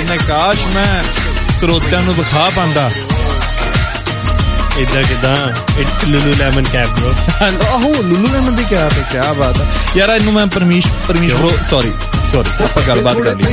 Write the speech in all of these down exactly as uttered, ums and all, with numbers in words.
ਨੇ, ਕਾਸ਼ ਮੈਂ ਸਰੋਤਿਆਂ ਨੂੰ ਵਿਖਾ ਪਾਉਂਦਾ। ਇਦਾਂ ਕਿਦਾਂ it's Lulu lemon cap bro. ਆਹੋ ਲੂਲੂ ਲੈਮਨ ਦੀ ਕੈਪ ਹੈ, ਕੀ ਬਾਤ ਹੈ ਯਾਰ। ਇਹਨੂੰ ਮੈਂ Parmesh Parmesh bro sorry sorry ਆਪਾਂ ਗੱਲਬਾਤ ਕਰ ਲਈ।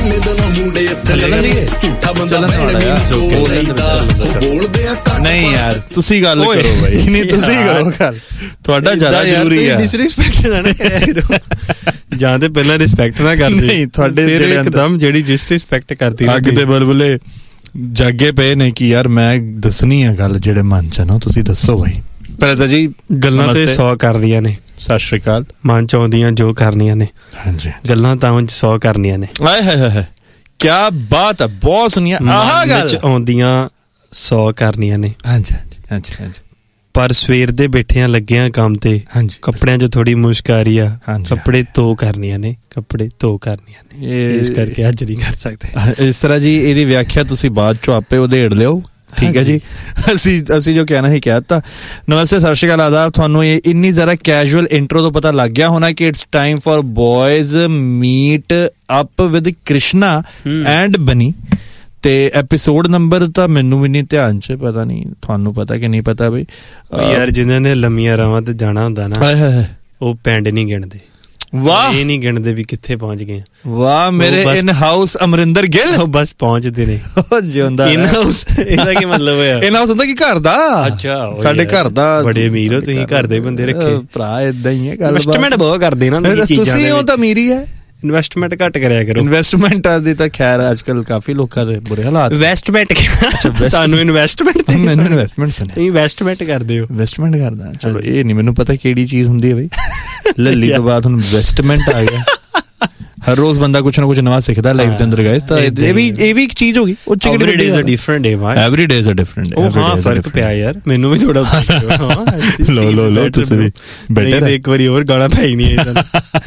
ਨਹੀਂ ਯਾਰ ਤੁਸੀਂ ਗੱਲ ਕਰੋ ਬਾਈ, ਨਹੀਂ ਤੁਸੀਂ ਕਰੋ ਗੱਲ, ਤੁਹਾਡਾ ਜ਼ਿਆਦਾ ਜ਼ਰੂਰੀ ਹੈ। ਡਿਸਰਿਸਪੈਕਟ ਨਾ ਕਰਿਆ ਕਰੋ, ਜਾਂ ਤੇ ਪਹਿਲਾਂ ਰਿਸਪੈਕਟ ਨਾ ਕਰਦੇ। ਨਹੀਂ ਤੁਹਾਡੇ ਜਿਹੜੇ ਇੱਕਦਮ ਜਿਹੜੀ ਡਿਸਰਿਸਪੈਕਟ ਕਰਦੀ ਅੱਗ ਦੇ ਬਲਬਲੇ ਜਾਗੇ ਪਏ ਨੇ ਕਿ ਯਾਰ ਮੈਂ ਦੱਸਣੀ ਆ ਗੱਲ ਜਿਹੜੇ ਮਨ ਚ ਨਾ। ਤੁਸੀਂ ਦੱਸੋ ਬਾਈ। ਪਹਿਲਾਂ ਤਾਂ ਜੀ ਗੱਲਾਂ ਤੇ ਸੌ ਕਰ ਰਹੀਆਂ ਨੇ। ਸਤਿ ਸ਼੍ਰੀ ਅਕਾਲ। ਮਨ ਚ ਆਉਂਦੀਆਂ ਜੋ ਕਰਨੀਆਂ ਨੇ, ਹਾਂਜੀ ਗੱਲਾਂ ਤਾਂ ਉਂਝ ਸੌ ਕਰਨੀਆਂ ਨੇ। ਆਏ ਹਾਏ ਹਾਏ ਕੀ ਬਾਤ ਹੈ, ਬਹੁਤ ਸੁਣੀਆਂ। ਆਹ ਗੱਲ ਚ ਆਉਂਦੀਆਂ ਸੌ ਕਰਨੀਆਂ ਨੇ। ਹਾਂਜੀ ਹਾਂਜੀ ਹਾਂਜੀ। ਪਰ ਸਵੇਰ ਦੇ ਬੈਠਿਆਂ ਲੱਗਿਆਂ ਕੰਮ ਤੇ ਕੱਪੜਿਆਂ 'ਚ ਥੋੜੀ ਮੁਸ਼ਕ ਆ ਰਹੀ ਆ। ਕੱਪੜੇ ਧੋ ਕਰਨੀਆਂ ਨੇ, ਕੱਪੜੇ ਧੋ ਕਰਨੀਆਂ ਨੇ, ਇਸ ਕਰਕੇ ਅੱਜ ਨਹੀਂ ਕਰ ਸਕਦੇ ਇਸ ਤਰ੍ਹਾਂ ਜੀ। ਇਹਦੀ ਵਿਆਖਿਆ ਤੁਸੀਂ ਬਾਅਦ ਚੋਂ ਆਪੇ ਉਧੇੜ ਲਿਓ, ਠੀਕ ਹੈ ਜੀ। ਅਸੀਂ ਅਸੀਂ ਜੋ ਕਹਿਣਾ ਹੀ ਕਹਿ ਦਿੱਤਾ। ਨਮਸਤੇ, ਸਤਿ ਸ਼੍ਰੀ ਅਕਾਲ, ਆਦਾਬ। ਤੁਹਾਨੂੰ ਇਹ ਇੰਨੀ ਜ਼ਰਾ ਕੈਜੂਅਲ ਇੰਟਰੋ ਤੋਂ ਪਤਾ ਲੱਗ ਗਿਆ ਹੋਣਾ ਕਿ it's time for ਬॉयਜ਼ meat up with Krishna and ਬਨੀ। ਤੇ ਐਪੀਸੋਡ ਨੰਬਰ ਤਾਂ ਮੈਨੂੰ ਵੀ ਨਹੀਂ ਧਿਆਨ ਚ, ਪਤਾ ਨਹੀਂ ਤੁਹਾਨੂੰ ਪਤਾ ਕਿ ਨਹੀਂ ਪਤਾ ਬਈ। ਯਾਰ ਜਿਨ੍ਹਾਂ ਨੇ ਲੰਮੀਆਂ ਰਾਵਾਂ ਤੇ ਜਾਣਾ ਹੁੰਦਾ ਨਾ, ਉਹ ਪਿੰਡ ਨਹੀਂ ਗਿਣਦੇ। ਵਾਹ, ਇਹ ਨਹੀਂ ਗਿਣਦੇ ਵੀ ਕਿੱਥੇ ਪਹੁੰਚ ਗਏ। ਵਾਹ ਮੇਰੇ ਇਨ ਹਾਊਸ ਅਮਰਿੰਦਰ ਗਿੱਲ, ਉਹ ਬਸ ਪਹੁੰਚਦੇ ਨੇ। ਜਿਉਂਦਾ ਇਨ ਹਾਊਸ, ਇਹਦਾ ਕੀ ਮਤਲਬ ਹੋਇਆ? ਇਨ ਹਾਊਸ ਹੁੰਦਾ ਕਿ ਘਰ ਦਾ। ਅੱਛਾ, ਸਾਡੇ ਘਰ ਦਾ। ਬੜੇ ਅਮੀਰ ਹੋ ਤੁਸੀਂ, ਘਰ ਦੇ ਬੰਦੇ ਰੱਖੇ ਭਰਾ। ਏਦਾਂ ਹੀ ਹੈ ਗੱਲ, ਇਨਵੈਸਟਮੈਂਟ ਬਹੁਤ ਕਰਦੇ ਨਾ ਤੁਸੀਂ। ਉਹ ਤਾਂ ਅਮੀਰੀ ਹੈ, ਇਨਵੈਸਟਮੈਂਟ ਘੱਟ ਕਰਿਆ ਕਰੋ। ਇਨਵੈਸਟਮੈਂਟ ਦੀ ਤਾਂ ਖੈਰ ਅੱਜ ਕੱਲ ਕਾਫੀ ਲੋਕਾਂ ਦੇ ਬੁਰੇ ਹਾਲਾਤ। ਇਨਵੈਸਟਮੈਂਟ ਤੁਹਾਨੂੰ ਇਨਵੈਸਟਮੈਂਟ ਮੈਨੂੰ ਇਨਵੈਸਟਮੈਂਟ ਸੁਣਿਆ। ਇਨਵੈਸਟਮੈਂਟ ਕਰਦੇ ਹੋ? ਇਨਵੈਸਟਮੈਂਟ ਕਰਦਾ। ਚਲੋ ਇਹ ਨਹੀਂ ਮੈਨੂੰ ਪਤਾ ਕਿਹੜੀ ਚੀਜ਼ ਹੁੰਦੀ ਹੈ ਬਈ। ਲੱਲੀ ਤੋਂ ਬਾਅਦ ਹੁਣ ਇਨਵੈਸਟਮੈਂਟ ਆ ਗਿਆ। ਹਰ ਰੋਜ਼ ਬੰਦਾ ਕੁਛ ਨਾ ਕੁਛ ਨਵਾਂ ਸਿੱਖਦਾ ਲਾਈਫ ਦੇ ਅੰਦਰ ਗਾਇਸ। ਤਾਂ ਇਹ ਵੀ ਇਹ ਵੀ ਇੱਕ ਚੀਜ਼ ਹੋ ਗਈ। ਉਹ every day is a different day my, every day is a different ਡੇ। ਉਹ ਹਾਂ ਫਰਕ ਪਿਆ ਯਾਰ, ਮੈਨੂੰ ਵੀ ਥੋੜਾ ਲੋ ਲੋ ਲੋ ਤੁਸੀਂ ਵੀ ਬੈਟਰ। ਇੱਕ ਵਾਰੀ ਹੋਰ ਗਾਲਾਂ ਪੈ ਗਈਆਂ।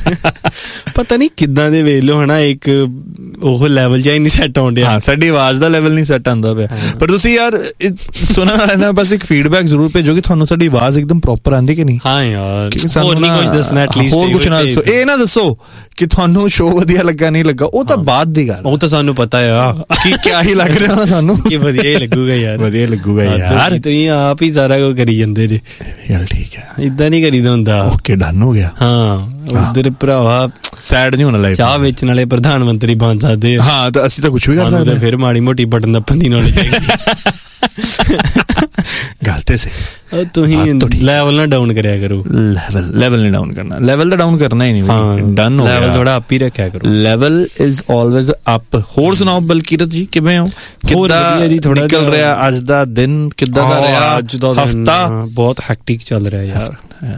ਪਤਾ ਨਹੀਂ ਕਿੱਦਾਂ ਦੇ ਵੇਖ ਲਓ ਹਨਾ, ਇੱਕ ਉਹ ਲੈਵਲ ਜਿਹਾ ਹੀ ਨਹੀਂ ਸੈੱਟ ਆਉਣ ਡਿਆ। ਹਾਂ, ਸਾਡੀ ਆਵਾਜ਼ ਦਾ ਲੈਵਲ ਨਹੀਂ ਸੈੱਟ ਆਉਂਦਾ ਪਿਆ। ਪਰ ਤੁਸੀਂ ਯਾਰ ਸੁਣਨ ਵਾਲੇ ਨਾ ਬਸ ਇੱਕ ਫੀਡਬੈਕ ਜ਼ਰੂਰ ਭੇਜੋ ਕਿ ਤੁਹਾਨੂੰ ਸਾਡੀ ਆਵਾਜ਼ ਇੱਕਦਮ ਪ੍ਰੋਪਰ ਆਉਂਦੀ ਕਿ ਨਹੀਂ। ਹਾਂ ਯਾਰ, ਹੋਰ ਨਹੀਂ ਕੁਝ ਦੱਸਣਾ, ਐਟਲੀਸਟ ਹੋਰ ਕੁਝ ਨਾ ਦੱਸੋ। ਇਹ ਨਾ ਦੱਸੋ ਕਿ ਤੁਹਾਨੂੰ ਸ਼ੋਅ ਵਧੀਆ ਲੱਗਾ ਨਹੀਂ ਲੱਗਾ, ਉਹ ਤਾਂ ਬਾਅਦ ਦੀ ਗੱਲ। ਉਹ ਤਾਂ ਸਾਨੂੰ ਪਤਾ ਆ ਕਿ ਕਿਆ ਹੀ ਲੱਗ ਰਿਹਾ ਤੁਹਾਨੂੰ, ਕਿ ਵਧੀਆ ਹੀ ਲੱਗੂਗਾ ਯਾਰ। ਵਧੀਆ ਲੱਗੂਗਾ ਯਾਰ। ਤੁਸੀਂ ਆਪ ਹੀ ਸਾਰਾ ਕੁਝ ਕਰੀ ਜਾਂਦੇ ਜੇ ਯਾਰ। ਠੀਕ ਹੈ, ਏਦਾਂ ਨਹੀਂ ਕਰੀਦਾ ਹੁੰਦਾ। ਓਕੇ, ਡਨ ਹੋ ਗਿਆ। ਹਾਂ, ਉਧਰ ਭਰਾਵਾ ਸੈਡ ਨਹੀਂ ਹੋਣਾ ਲਾਈਫ। ਚਾਹ ਵੇਚਣ ਵਾਲੇ ਪ੍ਰਧਾਨ ਮੰਤਰੀ ਬਣ ਸਕਦੇ ਆ। ਹਾਂ, ਤਾਂ ਅਸੀਂ ਤਾਂ ਕੁਛ ਵੀ ਕਰ ਸਕਦੇ। ਫਿਰ ਮਾੜੀ ਮੋਟੀ ਬਟਨ ਦੱਬਣ ਦੀ ਨੌਲੇਜ ਚਾਹੀਦੀ। ਗੱਲ ਤੇ ਸਹੀ। ਤੁਸੀਂ ਲੈਵਲ ਨਾ ਡਾਊਨ ਕਰਿਆ ਕਰੋ। ਲੈਵਲ ਲੈਵਲ ਨਹੀਂ ਡਾਊਨ ਕਰਨਾ, ਲੈਵਲ ਤਾਂ ਡਾਊਨ ਕਰਨਾ ਹੀ ਨਹੀਂ। ਡਨ ਹੋ ਗਿਆ। ਲੈਵਲ ਥੋੜਾ ਅਪ ਹੀ ਰੱਖਿਆ ਕਰੋ। Level is always up. ਹੋਰ ਸੁਣਾਓ ਬਲਕੀਰਤ ਜੀ, ਕਿਵੇਂ ਹੋ? ਕਿੱਦਾਂ ਨਿਕਲ ਰਿਹਾ ਅੱਜ ਦਾ ਦਿਨ? ਕਿੱਦਾਂ ਦਾ ਰਿਹਾ ਅੱਜ ਦਾ ਹਫਤਾ? ਬਹੁਤ ਹੈਕਟਿਕ ਚੱਲ ਰਿਹਾ ਯਾਰ,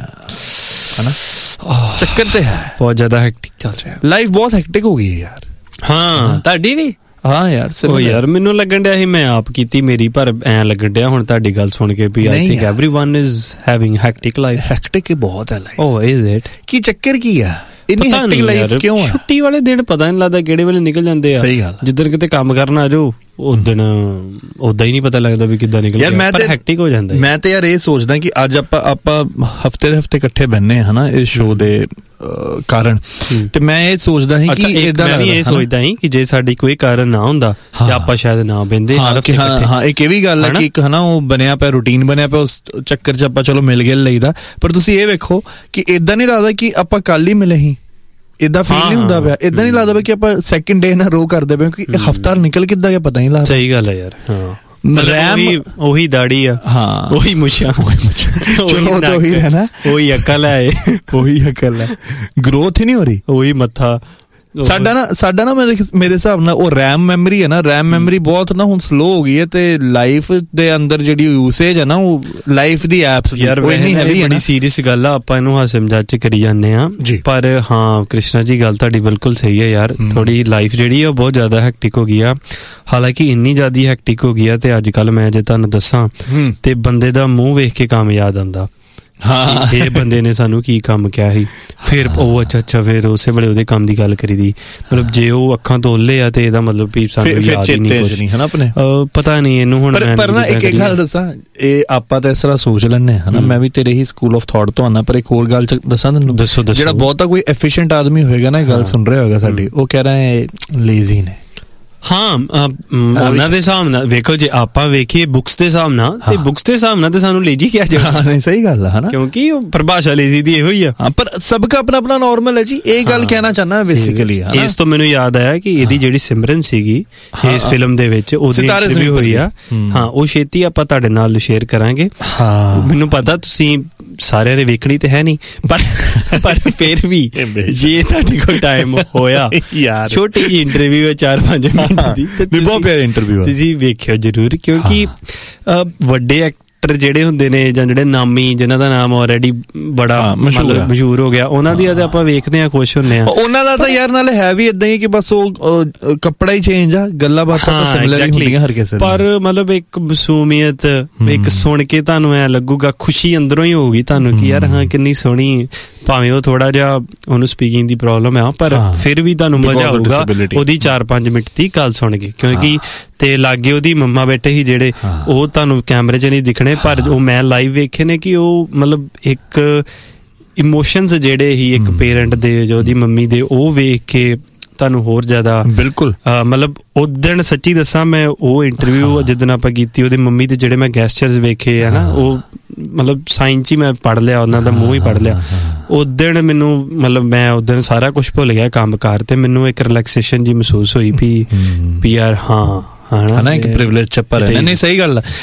ਹਨਾ? ਚੱਕਰ ਤੇ ਹੈ, ਬਹੁਤ ਜ਼ਿਆਦਾ ਹੈਕਟਿਕ ਚੱਲ ਰਿਹਾ। ਲਾਈਫ ਬਹੁਤ ਹੈਕਟਿਕ ਹੋ ਗਈ ਹੈ ਯਾਰ। ਹਾਂ, ਤੁਹਾਡੀ ਵੀ? ਹਾਂ ਯਾਰ। ਉਹ ਯਾਰ ਮੈਨੂੰ ਲੱਗਣ ਡਿਆ ਸੀ ਮੈਂ ਆਪ ਕੀਤੀ ਮੇਰੀ, ਪਰ ਐਂ ਲੱਗਣ ਡਿਆ ਹੁਣ ਤੁਹਾਡੀ ਗੱਲ ਸੁਣ ਕੇ ਵੀ I think everyone is having hectic life. Hectic ਬਹੁਤ ਹੈ ਲਾਈਫ। O is it? ਕੀ ਚੱਕਰ ਕੀ ਆ? ਇੰਨੀ ਹੈਕਟਿਕ ਲਾਈਫ ਕਿਉਂ ਹੈ? ਛੁੱਟੀ ਵਾਲੇ ਦਿਨ ਪਤਾ ਨਹੀਂ ਲੱਗਦਾ ਕਿਹੜੇ ਵੇਲੇ ਨਿਕਲ ਜਾਂਦੇ ਆ। ਸਹੀ ਗੱਲ। ਜਿੱਦਣ ਕਿਤੇ ਕੰਮ ਕਰਨ ਆ ਜਾਓ ਉਦਣ ਉਦਾਂ ਹੀ ਨਹੀਂ ਪਤਾ ਲੱਗਦਾ ਵੀ ਕਿੱਦਾਂ ਨਿਕਲ ਗਿਆ, ਪਰ ਹੈਕਟਿਕ ਹੋ ਜਾਂਦਾ। ਮੈਂ ਤੇ ਯਾਰ ਇਹ ਸੋਚਦਾ ਕਿ ਅੱਜ ਆਪਾਂ ਆਪਾਂ ਹਫਤੇ ਦੇ ਹਫਤੇ ਇਕੱਠੇ ਬਹਿੰਦੇ ਹਾਂ ਹਨਾ ਇਸ ਸ਼ੋਅ ਦੇ ਕਾਰਨ, ਤੇ ਮੈਂ ਇਹ ਸੋਚਦਾ ਸੀ ਕਿ ਇਦਾਂ ਮੈਂ ਵੀ ਇਹ ਸੋਚਦਾ ਸੀ ਕਿ ਜੇ ਸਾਡੀ ਕੋਈ ਕਾਰਨ ਨਾ ਹੁੰਦਾ ਤੇ ਆਪਾਂ ਸ਼ਾਇਦ ਨਾ ਬਹਿੰਦੇ। ਹਾਂ, ਇੱਕ ਇਹ ਵੀ ਗੱਲ ਹੈ ਕਿ ਇੱਕ ਹਨਾ ਉਹ ਬਣਿਆ ਪਿਆ ਰੂਟੀਨ ਬਣਿਆ ਪਿਆ, ਉਸ ਚੱਕਰ ਚ ਆਪਾਂ ਚਲੋ ਮਿਲ ਗਿਲ ਲਈਦਾ। ਪਰ ਤੁਸੀਂ ਇਹ ਵੇਖੋ ਕਿ ਏਦਾਂ ਨਹੀਂ ਲੱਗਦਾ ਕਿ ਆਪਾਂ ਕੱਲ ਹੀ ਮਿਲੇ ਸੀ, ਏਦਾਂ ਫੀਲ ਨਹੀਂ ਹੁੰਦਾ ਪਿਆ। ਏਦਾਂ ਨਹੀਂ ਲੱਗਦਾ ਪਿਆ ਕਿ ਆਪਾਂ ਸੈਕਿੰਡ ਡੇ ਨਾਲ ਰੋ ਕਰਦੇ ਪਏ, ਕਿਉਂਕਿ ਹਫਤਾ ਨਿਕਲ ਕਿੱਦਾਂ ਗਿਆ ਪਤਾ ਨਹੀਂ ਲੱਗਦਾ। ਸਹੀ ਗੱਲ ਹੈ ਯਾਰ। ਹਾਂ, ਰੈਮ ਉਹੀ ਦਾੜੀ ਆ, ਹਾਂ ਉਹੀ ਮੁੱਛਾਂ, ਚਲੋ ਤਾਂ ਉਹੀ ਰਹਿਣਾ, ਉਹੀ ਅਕਲ ਹੈ, ਉਹੀ ਅਕਲ ਹੈ, ਗਰੋਥ ਹੀ ਨਹੀਂ ਹੋ ਰਹੀ, ਉਹੀ ਮੱਥਾ। ਸਾਡਾ ਨਾ ਸਾਡਾ ਨਾ ਮੇਰੇ ਮੇਰੇ ਹਿਸਾਬ ਨਾਲ ਉਹ ਰੈਮ ਮੈਮਰੀ ਹੈ ਨਾ, ਰੈਮ ਮੈਮਰੀ ਬਹੁਤ ਨਾ ਹੁਣ ਸਲੋ ਹੋ ਗਈ ਹੈ, ਤੇ ਲਾਈਫ ਦੇ ਅੰਦਰ ਜਿਹੜੀ ਯੂਸੇਜ ਹੈ ਨਾ ਉਹ ਲਾਈਫ ਦੀ ਐਪਸ ਯਾਰ ਬੜੀ ਸੀਰੀਅਸ ਗੱਲ ਆ। ਆਪਾਂ ਇਹਨੂੰ ਹਾਸੇ ਮਜ਼ਾਕ ਚ ਕਰੀ ਜਾਂਦੇ ਆ, ਪਰ ਹਾਂ ਕ੍ਰਿਸ਼ਨਾ ਜੀ ਗੱਲ ਤੁਹਾਡੀ ਬਿਲਕੁਲ ਸਹੀ ਹੈ ਯਾਰ। ਥੋੜੀ ਲਾਈਫ ਜਿਹੜੀ ਆ ਉਹ ਬਹੁਤ ਜ਼ਿਆਦਾ ਹੈਕਟਿਕ ਹੋ ਗਈ ਆ। ਹਾਲਾਂਕਿ ਇੰਨੀ ਜ਼ਿਆਦਾ ਹੈਕਟਿਕ ਹੋ ਗਈ ਆ ਤੇ ਅੱਜ ਕੱਲ ਮੈਂ ਜੇ ਤੁਹਾਨੂੰ ਦੱਸਾਂ ਤੇ ਬੰਦੇ ਦਾ ਮੂੰਹ ਵੇਖ ਕੇ ਕੰਮ ਯਾਦ ਆਉਂਦਾ। ਹਾਂ, ਇਹ ਬੰਦੇ ਨੇ ਸਾਨੂੰ ਕੀ ਕੰਮ ਕਿਹਾ ਸੀ, ਫਿਰ ਉਹ ਅੱਛਾ ਅੱਛਾ ਫਿਰ ਉਸੇ ਵੇਲੇ ਉਹਦੇ ਕੰਮ ਦੀ ਗੱਲ ਕਰੀ ਦੀ। ਮਤਲਬ ਜੇ ਉਹ ਅੱਖਾਂ ਤੋਲੇ ਆ ਤੇ ਇਹਦਾ ਮਤਲਬ ਵੀ ਸਾਨੂੰ ਯਾਦ ਹੀ ਨਹੀਂ ਕੁਝ, ਹਨਾ ਆਪਣੇ ਪਤਾ ਨਹੀਂ ਇਹਨੂੰ ਹੁਣ। ਪਰ ਨਾ ਇੱਕ ਇੱਕ ਗੱਲ ਦੱਸਾਂ, ਇਹ ਆਪਾਂ ਤਾਂ ਇਸ ਤਰ੍ਹਾਂ ਸੋਚ ਲੈਂਦੇ ਹਾਂ ਹਨਾ, ਮੈਂ ਵੀ ਤੇਰੇ ਹੀ ਸਕੂਲ ਆਫ ਥਾਟ ਤੋਂ ਆਉਣਾ, ਪਰ ਇੱਕ ਹੋਰ ਗੱਲ ਦੱਸਾਂ ਤੈਨੂੰ। ਦੱਸੋ ਦੱਸੋ। ਜਿਹੜਾ ਬਹੁਤਾ ਕੋਈ ਐਫੀਸ਼ੀਐਂਟ ਆਦਮੀ ਹੋਏਗਾ ਨਾ, ਇਹ ਗੱਲ ਸੁਣ ਰਿਹਾ ਹੋਏਗਾ ਸਾਡੀ, ਉਹ ਕਹਿ ਰਿਹਾ ਹੈ ਲੇਜ਼ੀ ਨੇ। ਹਾਂ ਉਹਨਾਂ ਦੇ ਹਿਸਾਬ ਨਾਲ ਵੇਖੋ, ਜੇ ਆਪਾਂ ਵੇਖੀਏ ਬੁੱਕਸ ਦੇ ਹਿਸਾਬ ਨਾਲ ਤੇ ਬੁੱਕਸ ਦੇ ਹਿਸਾਬ ਨਾਲ ਤੇ ਸਾਨੂੰ ਲੇਜੀ ਕਿਹਾ ਜਾਵੇ। ਨਹੀਂ, ਸਹੀ ਗੱਲ ਹੈ ਨਾ, ਕਿਉਂਕਿ ਉਹ ਪਰਿਭਾਸ਼ਾ ਲੇਜੀ ਦੀ ਇਹੋ ਹੀ ਆ। ਪਰ ਸਭ ਦਾ ਆਪਣਾ ਆਪਣਾ ਨਾਰਮਲ ਹੈ ਜੀ, ਇਹ ਗੱਲ ਕਹਿਣਾ ਚਾਹਨਾ ਬੇਸਿਕਲੀ। ਇਸ ਤੋਂ ਮੈਨੂੰ ਯਾਦ ਆਇਆ ਕਿ ਇਹਦੀ ਜਿਹੜੀ ਸਿਮਰਨ ਸੀਗੀ ਇਸ ਫਿਲਮ ਦੇ ਵਿੱਚ, ਉਹਦੀ ਇੰਟਰਵਿਊ ਹੋਈ ਆ। ਹਾਂ, ਉਹ ਛੇਤੀ ਆਪਾਂ ਤੁਹਾਡੇ ਨਾਲ ਸ਼ੇਅਰ ਕਰਾਂਗੇ। ਮੈਨੂੰ ਪਤਾ ਤੁਸੀਂ ਸਾਰਿਆਂ ਨੇ ਵੇਖਣੀ ਤੇ ਹੈ ਨਹੀਂ, ਪਰ ਪਰ ਫਿਰ ਵੀ ਜੇ ਤੁਹਾਡੇ ਕੋਲ ਟਾਈਮ ਹੋਇਆ, ਛੋਟੀ ਜਿਹੀ ਇੰਟਰਵਿਊ ਹੈ ਚਾਰ ਪੰਜ ਮਿੰਟ ਦੀ, ਬਹੁਤ ਪਿਆਰੀ ਇੰਟਰਵਿਊ, ਤੁਸੀਂ ਵੇਖਿਓ ਜ਼ਰੂਰ। ਕਿਉਂਕਿ ਵੱਡੇ ਐਕਟਰ ਜਿਹੜੇ ਹੁੰਦੇ ਨੇ ਜਾਂ ਜਿਹੜੇ ਨਾਮੀ, ਜਿਨ੍ਹਾਂ ਦਾ ਨਾਮ ਆਲਰੇਡੀ ਬੜਾ ਮਸ਼ਹੂਰ ਹੋ ਗਿਆ, ਉਹਨਾਂ ਦੀ ਤੇ ਆਪਾਂ ਵੇਖਦੇ ਹਾਂ, ਖੁਸ਼ ਹੁੰਦੇ ਹਾਂ। ਉਹਨਾਂ ਦਾ ਤਾਂ ਯਾਰ ਨਾਲ ਹੈ ਵੀ ਇਦਾਂ ਹੀ ਕਿ ਬਸ ਉਹ ਕੱਪੜਾ ਹੀ ਚੇਂਜ ਆ, ਗੱਲਾਂ ਬਾਤਾਂ ਤਾਂ ਸਿਮਿਲਰ ਹੀ ਹੁੰਦੀਆਂ ਹਰ ਕਿਸੇ ਦੀ, ਪਰ ਮਤਲਬ ਇੱਕ ਮਾਸੂਮੀਅਤ, ਇੱਕ ਸੁਣ ਕੇ ਤੁਹਾਨੂੰ ਐ ਲੱਗੂਗਾ, ਖੁਸ਼ੀ ਅੰਦਰੋਂ ਹੀ ਹੋਊਗੀ ਤੁਹਾਨੂੰ ਕਿ ਯਾਰ ਹਾਂ ਕਿੰਨੀ ਸੋਹਣੀ, ਭਾਵੇਂ ਉਹ ਥੋੜਾ ਜਿਹਾ ਉਹਨੂੰ ਸਪੀਕਿੰਗ ਦੀ ਪ੍ਰੋਬਲਮ ਆ, ਪਰ ਫਿਰ ਵੀ ਤੁਹਾਨੂੰ ਮਜ਼ਾ ਆਊਗਾ ਉਹਦੀ ਚਾਰ ਪੰਜ ਮਿੰਟ ਦੀ ਗੱਲ ਸੁਣ ਕੇ। ਕਿਉਂਕਿ ਤੇ ਲਾਗੇ ਉਹਦੀ ਮੰਮਾ ਬੈਠੇ ਸੀ ਜਿਹੜੇ, ਉਹ ਤੁਹਾਨੂੰ ਕੈਮਰੇ 'ਚ ਨਹੀਂ ਦਿਖਣੇ, ਪਰ ਉਹ ਮੈਂ ਲਾਈਵ ਵੇਖੇ ਨੇ ਕਿ ਉਹ ਮਤਲਬ ਇੱਕ ਇਮੋਸ਼ਨਸ ਜਿਹੜੇ ਹੀ ਇੱਕ ਪੇਰੈਂਟ ਦੇ, ਜੋ ਉਹਦੀ ਮੰਮੀ ਦੇ, ਉਹ ਵੇਖ ਕੇ ਤੁਹਾਨੂੰ ਹੋਰ ਜ਼ਿਆਦਾ ਬਿਲਕੁਲ ਮਤਲਬ ਉਸ ਦਿਨ ਸੱਚੀ ਦੱਸਾਂ, ਮੈਂ ਉਹ ਇੰਟਰਵਿਊ ਜਿੱਦਣ ਆਪਾਂ ਕੀਤੀ, ਉਹਦੇ ਮੰਮੀ ਦੇ ਜਿਹੜੇ ਮੈਂ ਗੈਸਚਰਸ ਵੇਖੇ ਹੈ ਨਾ, ਉਹ ਮਤਲਬ ਸਾਇੰਸ ਹੀ ਮੈਂ ਪੜ੍ਹ ਲਿਆ, ਉਹਨਾਂ ਦਾ ਮੂੰਹ ਹੀ ਪੜ੍ਹ ਲਿਆ। ਉਸ ਦਿਨ ਮੈਨੂੰ ਮਤਲਬ ਮੈਂ ਉਸ ਦਿਨ ਸਾਰਾ ਕੁਛ ਭੁੱਲ ਗਿਆ ਕੰਮ ਕਾਰ, ਤੇ ਮੈਨੂੰ ਇੱਕ ਰਿਲੈਕਸੇਸ਼ਨ ਜੀ ਮਹਿਸੂਸ ਹੋਈ ਵੀ ਵੀ ਯਾਰ ਹਾਂ ਹਨਾ ਇੱਕ ਪ੍ਰਿਵਿਲੇਜ ਚੱਪਾ ਰਹਿਣਾ। ਨਹੀਂ, ਸਹੀ ਗੱਲ ਆ।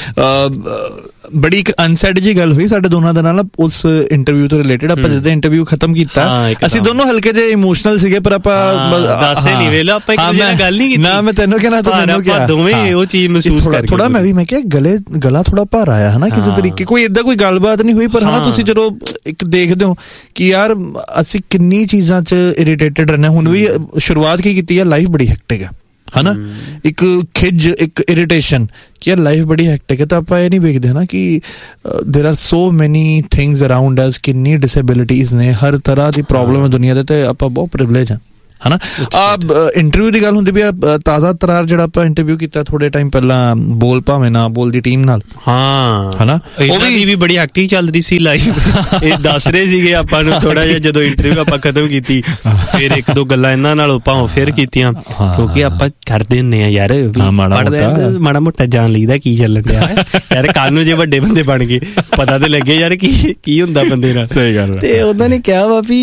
ਬੜੀ ਇੱਕ ਅਨਸੈਡ ਜੀ ਗੱਲ ਹੋਈ ਸਾਡੇ ਦੋਨਾਂ ਦੇ ਨਾਲ ਉਸ ਇੰਟਰਵਿਊ ਤੋਂ ਰਿਲੇਟਡ। ਆਪਾਂ ਜਦੋਂ ਇੰਟਰਵਿਊ ਖਤਮ ਕੀਤਾ, ਅਸੀਂ ਦੋਨੋਂ ਹਲਕੇ ਜਿਹੇ ਇਮੋਸ਼ਨਲ ਸੀਗੇ, ਪਰ ਆਪਾਂ ਦੱਸੇ ਨਹੀਂ, ਵੇਲਾ ਆਪਾਂ ਇੱਕ ਦੂਜੇ ਨਾਲ ਗੱਲ ਨਹੀਂ ਕੀਤੀ ਨਾ। ਮੈਂ ਤੈਨੂੰ ਕਿਹਾ, ਤੂੰ ਮੈਨੂੰ ਕਿਹਾ, ਦੋਵੇਂ ਉਹ ਚੀਜ਼ ਮਹਿਸੂਸ ਕਰਕੇ ਥੋੜਾ ਮੈਂ ਵੀ, ਮੈਂ ਕਿਹਾ ਗਲੇ ਗਲਾ ਥੋੜਾ ਭਾਰ ਆਇਆ ਹਨਾ ਕਿਸੇ ਤਰੀਕੇ, ਕੋਈ ਏਦਾਂ ਕੋਈ ਗੱਲਬਾਤ ਨਹੀਂ ਹੋਈ, ਪਰ ਹਨਾ ਤੁਸੀਂ ਜਦੋਂ ਇੱਕ ਦੇਖਦੇ ਹੋ ਕਿ ਯਾਰ ਅਸੀਂ ਕਿੰਨੀ ਚੀਜ਼ਾਂ 'ਚ ਇਰੀਟੇਟਡ ਰਹਿੰਦੇ। ਹੁਣ ਵੀ ਸ਼ੁਰੂਆਤ ਕੀ ਕੀਤੀ ਆ, ਲਾਈਫ ਬੜੀ ਹੈਕਟਿਕ ਆ ਹਨਾ, ਇੱਕ ਖਿਜ, ਇੱਕ ਇਰੀਟੇਸ਼ਨ ਕਿ ਯਾਰ ਲਾਈਫ ਬੜੀ ਹੈਕਟਿਕ ਹੈ, ਤਾਂ ਆਪਾਂ ਇਹ ਨਹੀਂ ਵੇਖਦੇ ਨਾ ਕਿ ਦੇਰ ਆਰ ਸੋ ਮੈਨੀ ਥਿੰਗਸ ਅਰਾਊਂਡ ਅਸ, ਕਿੰਨੀ ਡਿਸੇਬਿਲਿਟੀਜ਼ ਨੇ, ਹਰ ਤਰ੍ਹਾਂ ਦੀ ਪ੍ਰੋਬਲਮ ਹੈ ਦੁਨੀਆ ਦੇ, ਤੇ ਆਪਾਂ ਬਹੁਤ ਪ੍ਰਿਵਿਲੇਜ ਹਾਂ ਹਨਾ। ਆ ਇੰਟਰਵਿਊ ਦੀ ਗੱਲ ਹੁੰਦੀ ਵੀ, ਤਾਜ਼ਾ ਤਰਾਰ ਜਿਹੜਾ ਆਪਾਂ ਇੰਟਰਵਿਊ ਕੀਤਾ ਥੋੜੇ ਟਾਈਮ ਪਹਿਲਾਂ, ਬੋਲ ਭਾਵੇਂ ਨਾ ਬੋਲ ਦੀ ਟੀਮ ਨਾਲ, ਹਾਂ ਹਨਾ, ਉਹ ਵੀ ਵੀ ਬੜੀ ਐਕਟਿਵ ਚੱਲ ਰਹੀ ਸੀ ਲਾਈਵ। ਇਹ ਦੱਸ ਰਹੇ ਸੀਗੇ ਆਪਾਂ ਨੂੰ ਥੋੜਾ ਜਿਹਾ, ਜਦੋਂ ਇੰਟਰਵਿਊ ਆਪਾਂ ਖਤਮ ਕੀਤੀ, ਫਿਰ ਇੱਕ ਦੋ ਗੱਲਾਂ ਇਹਨਾਂ ਨਾਲ ਆਪਾਂ ਫਿਰ ਕੀਤੀਆਂ, ਕਿਉਂਕਿ ਆਪਾਂ ਕਰਦੇ ਹੁੰਦੇ ਆ ਯਾਰ, ਮਾੜਾ ਮੋਟਾ ਜਾਣ ਲਈਦਾ ਕੀ ਚੱਲਣ ਡਿਆ ਯਾਰ, ਕੱਲ ਨੂੰ ਜੇ ਵੱਡੇ ਬੰਦੇ ਬਣ ਗਏ ਪਤਾ ਤੇ ਲੱਗੇ ਯਾਰ ਕੀ ਕੀ ਹੁੰਦਾ ਬੰਦੇ ਨਾਲ। ਸਹੀ ਗੱਲ। ਤੇ ਉਹਨਾਂ ਨੇ ਕਿਹਾ ਵਾ ਵੀ